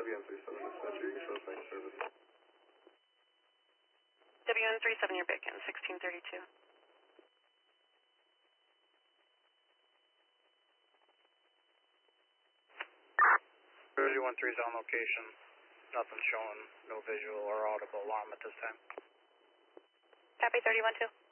WN37 dispatcher, you can show us main service. WN37, you're back in 1632. 31-3's on location. Nothing showing, no visual or audible alarm at this time. Copy 31-2.